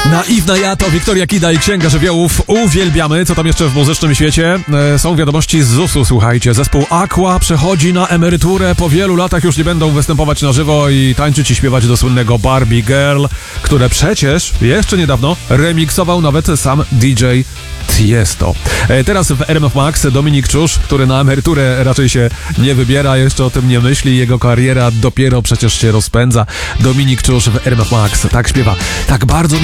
Naiwna ja to Wiktoria Kida i Księga Żywiołów. Uwielbiamy. Co tam jeszcze w muzycznym świecie? Są wiadomości z ZUS-u, słuchajcie. Zespół Aqua przechodzi na emeryturę. Po wielu latach już nie będą występować na żywo i tańczyć i śpiewać do słynnego Barbie Girl, które przecież jeszcze niedawno remiksował nawet sam DJ Tiesto. Teraz w RMF Max Dominik Czusz, który na emeryturę raczej się nie wybiera, jeszcze o tym nie myśli. Jego kariera dopiero przecież się rozpędza. Dominik Czusz w RMF Max tak śpiewa. Tak bardzo